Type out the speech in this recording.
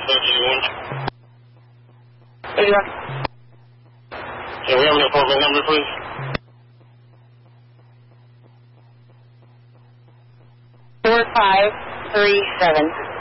81. Can we have an appointment number, please? 4537.